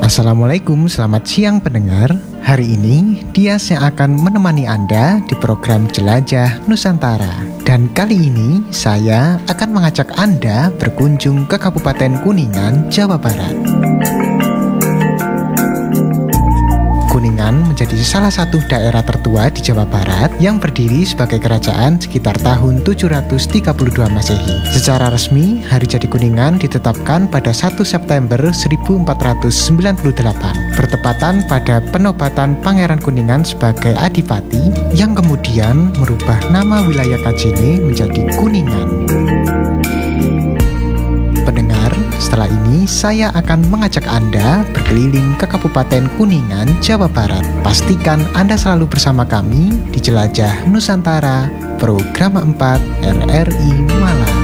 Assalamualaikum, selamat siang pendengar. Hari ini Dias yang akan menemani Anda di program Jelajah Nusantara. Dan kali ini saya akan mengajak Anda berkunjung ke Kabupaten Kuningan, Jawa Barat. Kuningan menjadi salah satu daerah tertua di Jawa Barat yang berdiri sebagai kerajaan sekitar tahun 732 Masehi. Secara resmi, Hari Jadi Kuningan ditetapkan pada 1 September 1498, bertepatan pada penobatan Pangeran Kuningan sebagai Adipati yang kemudian merubah nama wilayah Kajene menjadi Kuningan. Pendengar, setelah ini saya akan mengajak Anda berkeliling ke Kabupaten Kuningan, Jawa Barat. Pastikan Anda selalu bersama kami di Jelajah Nusantara, program 4 RRI Malang.